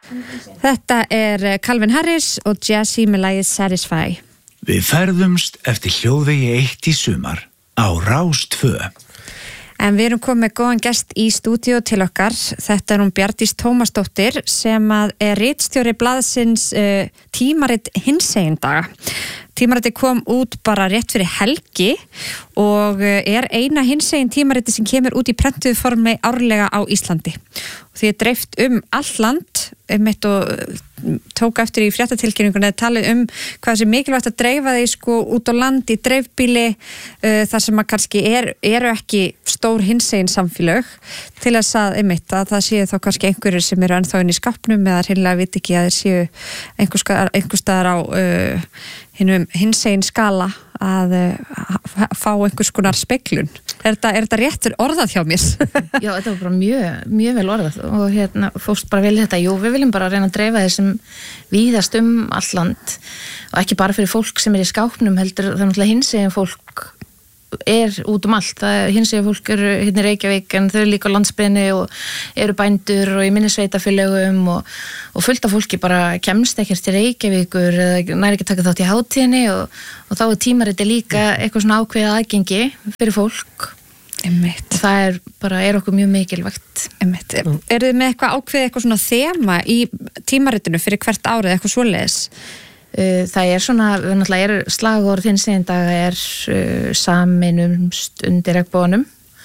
Þetta Calvin Harris og Jazzy með lagið Satisfy. Við ferðumst eftir hljóðvegi 1 í sumar á Rás 2. En við erum komið með góðan gest í stúdíó til okkar. Þetta hún Bjarndís Tómasdóttir sem ritstjóri blaðsins tímarit Hinsegin daga. Tímariti kom út bara rétt fyrir helgi og eina hinsegin tímariti sem kemur út í prentuðu formi árlega á Íslandi. Og því dreift allt land, og tók eftir í fréttatilkynningunni að tala hvað sem mikilvægt að dreifa því út á land í dreifbíli þar sem kannski eru ekki stór hinsegin samfélög til þess að það séu þá kannski einhverjir sem eru ennþá inn í skápnum eða hreinlega viti ekki að þeir séu einhvers staðar á hinsegin skala að fá einhvers konar speglun. Er þetta réttur orðað hjá mér? Já, þetta var bara mjög vel orðað og fórst bara vel þetta. Jú, við viljum bara reyna að dreifa þessum víðast all land og ekki bara fyrir fólk sem í skápnum heldur, það náttúrulega hinsegin fólk út allt. Hinsegin fólk eru hérna í Reykjavík en þau eru líka á landsbyggðinni og eru bændur og í minni sveitarfélögum og fullt af fólki bara kemst ekkert til Reykjavíkur eða næri ekki taka þátt í hátíðinni og þá tímariti líka eitthvað svona ákveðið aðgengi fyrir fólk. Einmitt. Það er okkur mjög mikilvægt. Einmitt. Eru þið með eitthvað svona þema í tímaritinu fyrir hvert árið eitthvað svoleiðis? Það svona, náttúrulega slagorð hinsegin daga sameinumst undir regnboganum.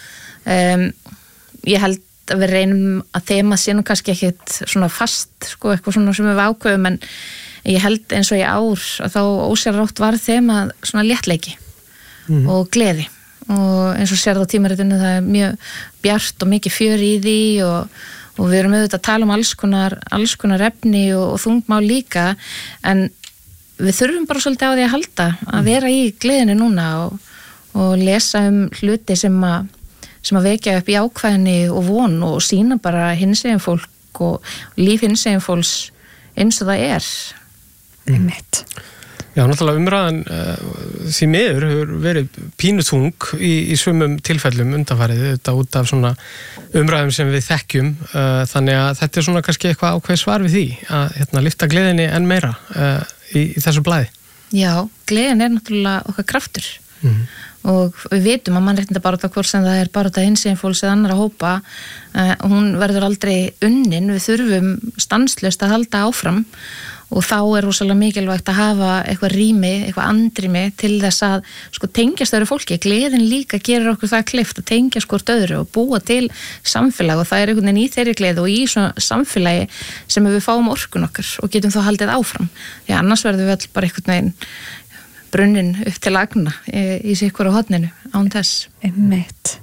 Ég held að við reynum að þema sé nú kannski ekkert svona fast, eitthvað svona sem við ákveðum, en ég held eins og í ár að þá ósjálfrátt var þema svona léttleiki og gleði. Og eins og sérð á tímaritinu það mjög bjart og mikið fjör í því og við erum auðvitað að tala alls konar efni og þungmál líka, en við þurfum bara svolítið á því að halda að vera í gleðinu núna og lesa hluti sem að vekja upp í ákvæðinni og von og sýna bara hinsegin fólk og líf hinsegin fólks eins og það Einmitt. Já, náttúrulega umræðan því miður hefur verið pínutung í sumum tilfellum undanfarið, þetta út af svona umræðum sem við þekkjum, þannig að þetta svona kannski eitthvað ákveð svar við því að lyfta gleðinni enn meira í þessu blaði. Já, gleðin náttúrulega okkar kraftur og við vitum að mannréttindabarátta hvort sem það barátta hinsegin fólks eða annarra hópa, hún verður aldrei unnin, við þurfum stanslaust að halda áfram. Og þá rosalega mikilvægt að hafa eitthvað rými, eitthvað andrými til þess að tengjast öðru fólki. Gleðin líka gerir okkur það kleift að tengjast hvort öðru og búa til samfélag og það einhvern veginn í þeirri gleði og í svona samfélagi sem við fáum orkun okkar og getum þá haldið áfram. Því annars verðum við öll bara einhvern veginn brunnin upp til agna í sikkur á horninu án þess. Einmitt.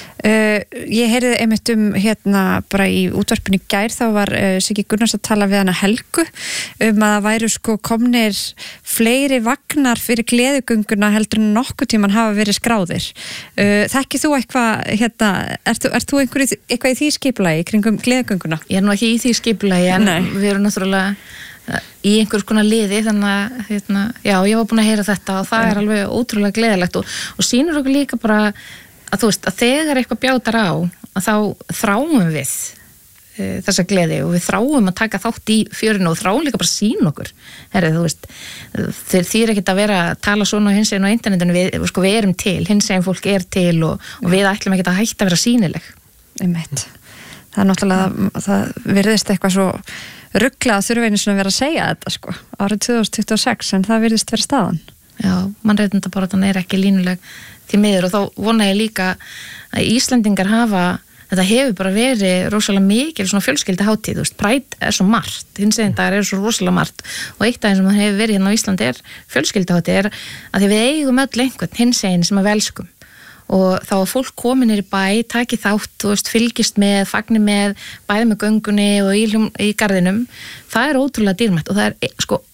Ég heyrði einmitt bara í útvarpinu í gær, þá var Siggi Gunnars að tala við hana Helgu að það væru komnir fleiri vagnar fyrir gleðigönguna heldur en nokkuð tíman hafa verið skráðir. Þekkir þú eitthvað, ert þú eitthvað í því skipulagi kringum gleðigönguna? Ég nú ekki í því skipulagi en við erum náttúrulega í einhvers konar liði, þannig að já, ég var búin að heyra þetta og það alveg ótrúlega gleðilegt og sýnir okkur líka bara að þú veist, að þegar eitthvað bjátar á að þá þráum við þessa gleði og við þráum að taka þátt í fjörinu og þráum líka bara að sýna okkur. Þú veist, þeir þýr ekkert að vera að tala svona á hinsegin á internetinu, við erum til, hinsegin fólk til og við ætlum ekkert að hætta að vera sýnileg. Einmitt. Það náttúrulega, það virðist eitthvað svo ruglað að þurfa einu svona að vera að segja þetta árið 2026, en það virðist vera staðan. Já, mannréttindabaráttan ekki línuleg því miður og þá vona ég líka að Íslendingar þetta hefur bara verið rosalega mikil svona fjölskylduhátíð, þú veist, Pride svo margt, hinsegin dagar svo rosalega margt og eitt af þeim sem það hefur verið hérna á Íslandi fjölskylduhátíð að því við eigum öll einhvern hinsegin sem við elskum og þá að fólk komi niður í bæ, taki þátt, þú veist, fylgist með, fagni með, bæði með göngunni og í garðinum, það ótrúlega dýrmætt og það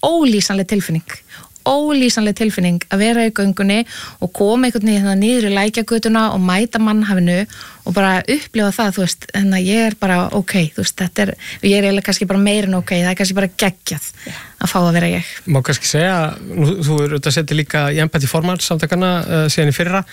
ólýsanleg tilfinning að vera í göngunni og koma einhvern veginn niður í Lækjagötuna og mæta mannhafinu og bara upplifa það, þú veist, en ég bara ok, þú veist, ég eiginlega kannski bara meira en ok, það kannski bara geggjað að fá að vera ég. Má kannski segja, þú auðvitað setið líka í embætti formanns samtakana síðan í fyrra,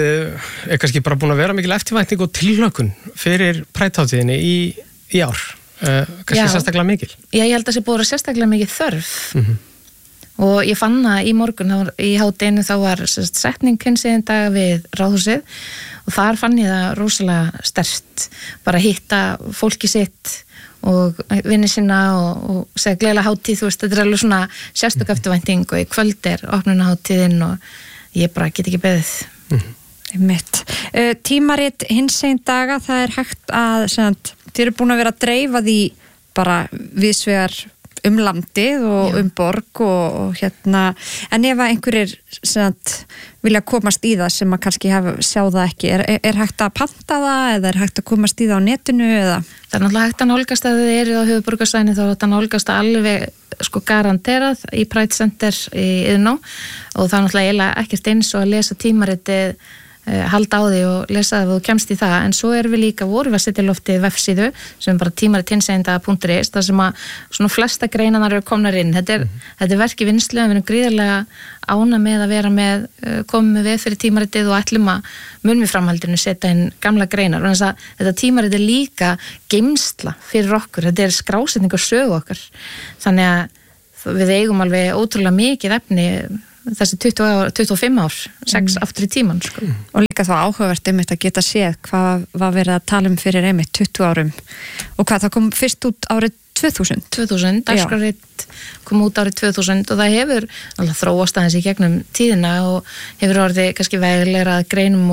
kannski bara búin að vera mikil eftirvænting og tilhlökkun fyrir Pride-hátíðinni í ár? kannski sérstaklega mikil? Já, ég held að það sé búið að sérstaklega mikil þörf og ég fann það í morgun í hádeginu þá var setning hinsegin daga við Ráðhúsið og þar fann ég það rosalega sterkt bara hitta fólki sitt og vinni sína og segja gleðilega hátíð, þú veist, þetta alveg svona sérstök eftirvænting og í kvöld opnunarhátíðin og ég bara get ekki beðið. Mitt. Tímarit hinsegin daga, það hægt að þið eru búin að vera að dreifa því bara viðsvegar landið og borg og en ef að einhverjir vilja komast í það sem að kannski sjá það ekki, er hægt að panta það eða er hægt að komast í það á netinu eða? Það er náttúrulega hægt að nálgast að þið eru á höfuðborgarsvæðinu þá er þetta nálgast alveg garanterað í Pride Center í Iðnó og það er náttúrulega ekkert eins og að lesa tímaritið halda á því og lesa það og kemst í það en svo erum við vorum við að setja loftið vefsíðu sem er bara tímarithinseginddaga.is þar sem að svona flesta greinanar eru komnar inn þetta er verk í vinnslu en við erum gríðarlega ána með að vera með komum við fyrir tímaritið og ætlum að mun við framhaldinu setja inn gamla greinar og þess að þetta tímaritið er líka geymsla fyrir okkur, þetta er skrásetning og sögu okkar þannig að við eigum alveg ótrúlega mikið efni þessi 25 ár, 6 aftur í tíman sko. Og líka þá áhugavert að geta séð hvað var verið að tala fyrir 20 árum og hvað það kom fyrst út árið 2000 dagskrárrit kom út árið 2000 og það hefur þróast aðeins í gegnum tíðina og hefur orðið kannski veglegra greinum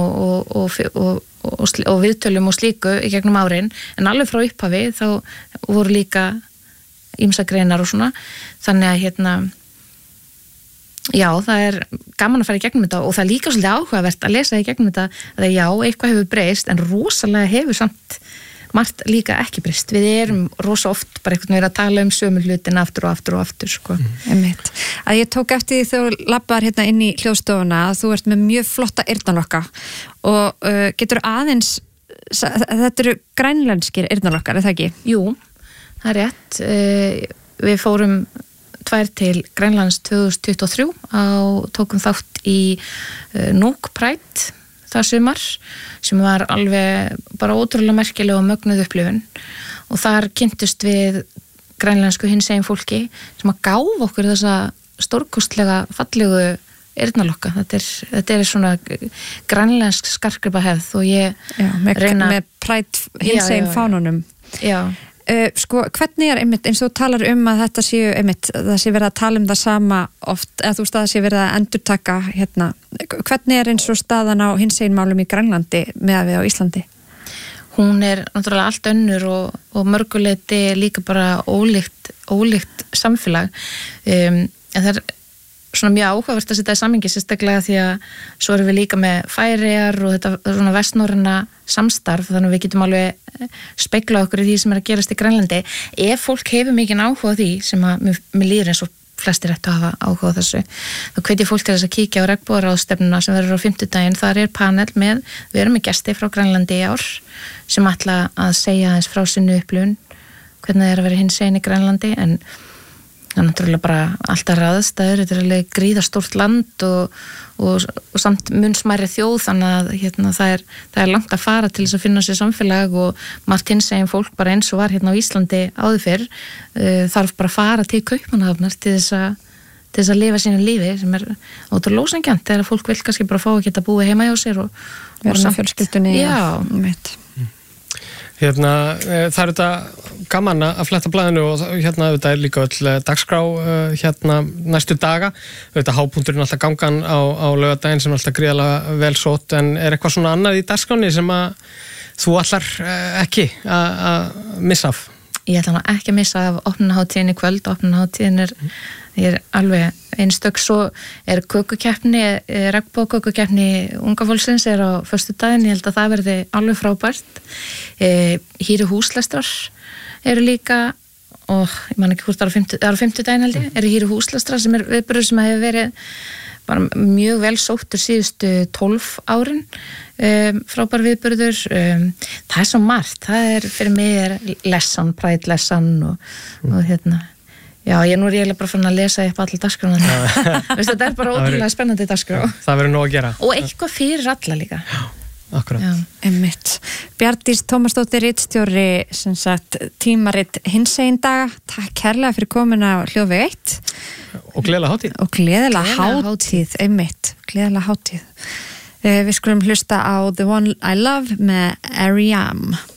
og viðtölum og slíku í gegnum árin en alveg frá upphafi þá voru líka ýmsar greinar og svona þannig að já, það er gaman að fara í gegnum þetta og það er líka svolítið áhugavert að lesa í gegnum þetta að já, eitthvað hefur breyst en rosalega hefur samt margt líka ekki breyst. Við erum rosa oft bara einhvern veginn að tala sömu hlutin aftur og aftur og aftur sko. Að ég tók eftir því þegar þú labbar inn í hljóðstofuna að þú ert með mjög flotta eyrnalokka og getur aðeins þetta eru grænlenskir eyrnalokkar, er það ekki? Jú, það er rétt. Við fórum 2 til Grænlands 2023 tókum þátt í Nuuk Pride það sumar sem var alveg bara ótrúlega merkileg og mögnuð upplifun og þar kynntust við grænlensku hinsegin fólki sem að gáfa okkur þessa stórkostlega fallegu eyrnalokka. Þetta er svona grænlensk skartgripahefð og ég reyna með Pride hinsegin fánunum. Já. Hvernig einmitt eins og þú talar að þetta séu einmitt, það sé verið að tala það sama oft, eða þú veist að það sé verið að endurtaka hvernig eins og staðan á hinsegin málum í Grænlandi með við á Íslandi? Hún er náttúrulega allt önnur og mörguleiti líka bara ólíkt samfélag en það er svona mjög áhugavert að setja í samhengi sérstaklega því að svo erum við líka með Færeyjar og þetta svona vestnorræna samstarf þannig að við getum alveg speglað okkur í því sem er að gerast í Grænlandi ef fólk hefur mikinn áhuga á því sem að mér líður eins og flestir ættu að hafa áhuga á þessu þá hvet ég fólk til þess að kíkja á regnbogaráðstefnuna sem verður á 50-daginn, þar er panel við erum með gesti frá Grænlandi í ár sem ætla að segja aðeins frá sinni upplifun hvernig það er að vera hinsegin í Grænlandi en það er náttúrulega bara alltaf raðstæður, þetta er alveg gríðarstórt land og samt mun smærri þjóð þannig að það er langt að fara til þess að finna sér samfélag og margt hinsegin fólk bara eins og var á Íslandi áður fyrr þarf bara að fara til Kaupmannahafnar til þess að lifa sínu lífi sem er ótrúlega ósanngjarnt þegar fólk vil kannski bara fá að geta búið heima hjá sér og vera með fjölskyldunni. Já, það er þetta gaman að fletta blaðinu og þetta er líka öll dagskrá næstu daga þetta hápunkturinn alltaf gangan á laugardaginn sem er alltaf gríðarlega vel sótt en er eitthvað svona annað í dagskráni sem að þú ætlar ekki að missa af? Ég ætla ekki að missa af opnunarhátíðin í kvöld opnunarhátíðin er alveg einstök svo er kökukeppni regnbogakökukeppni unga fólksins er á föstudaginn, ég held að það verði alveg frábært hýru húslestrar eru líka og ég man ekki hvort það er á 50-daginn held ég, eru hýru húslestrar sem er viðburður sem hefur verið bara mjög vel sóttur síðustu 12 árin frábær viðburður það er svo margt, það er fyrir mig lessan, Pride lessan og já, nú er ég bara fann að lesa upp allir dagskrána þetta er bara ótrúlega spennandi dagskrá það verður nóg að gera og eitthvað fyrir alla líka Akkurat. Einmitt. Bjartdís Tómasdóttir, ritstjóri sem sagt tímarit hinsegin daga. Takk kærlega fyrir komuna á Hljóðveg 1. Og gleðilega hátíð. Og gleðilega hátíð, einmitt. Gleðilega hátíð. Við skulum hlusta á The One I Love með R.E.M.